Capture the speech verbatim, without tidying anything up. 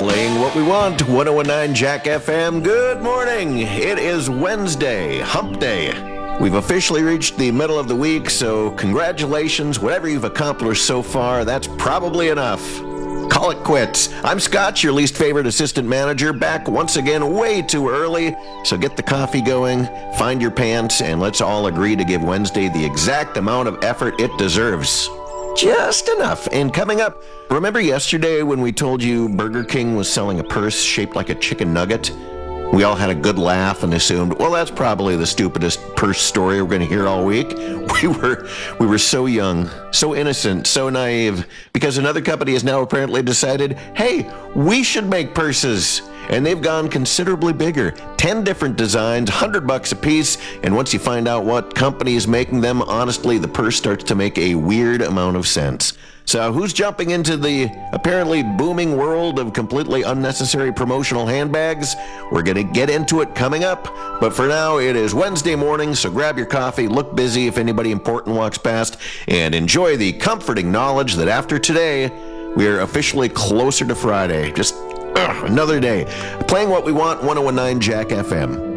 Playing what we want, one oh one nine Jack F M. Good morning. It is Wednesday, hump day. We've officially reached the middle of the week, so congratulations. Whatever you've accomplished so far, that's probably enough. Call it quits. I'm Scott, your least favorite assistant manager, back once again way too early. So get the coffee going, find your pants, and let's all agree to give Wednesday the exact amount of effort it deserves. Just enough. And coming up, remember yesterday when we told you Burger King was selling a purse shaped like a chicken nugget? We all had a good laugh and assumed, well, that's probably the stupidest purse story we're going to hear all week. We were we were so young, so innocent, so naive, because another company has now apparently decided, hey, we should make purses. And they've gone considerably bigger. Ten different designs, one hundred bucks a piece, and once you find out what company is making them, honestly, the purse starts to make a weird amount of sense. So who's jumping into the apparently booming world of completely unnecessary promotional handbags? We're going to get into it coming up. But for now, it is Wednesday morning, so grab your coffee, look busy if anybody important walks past, and enjoy the comforting knowledge that after today, we are officially closer to Friday. Just ugh, another day. Playing what we want, one oh one nine Jack F M.